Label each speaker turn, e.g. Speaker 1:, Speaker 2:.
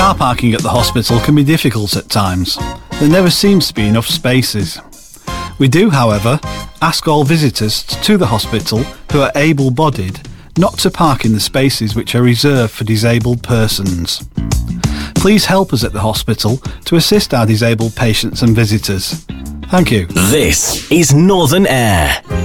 Speaker 1: Car parking at the hospital can be difficult at times. There never seems to be enough spaces. We do, however, ask all visitors to the hospital who are able-bodied not to park in the spaces which are reserved for disabled persons. Please help us at the hospital to assist our disabled patients and visitors. Thank you.
Speaker 2: This is Northern Air.